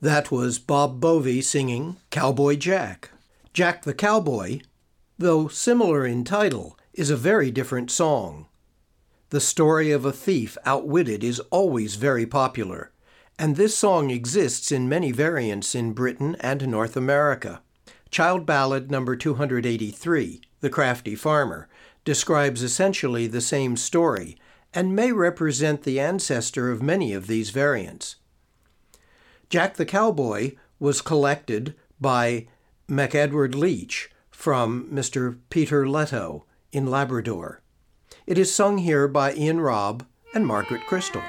That was Bob Bovey singing Cowboy Jack. Jack the Cowboy, though similar in title, is a very different song. The story of a thief outwitted is always very popular, and this song exists in many variants in Britain and North America. Child Ballad number 283, The Crafty Farmer, describes essentially the same story and may represent the ancestor of many of these variants. Jack the Cowboy was collected by MacEdward Leach from Mr. Peter Leto in Labrador. It is sung here by Ian Robb and Margaret Crystal.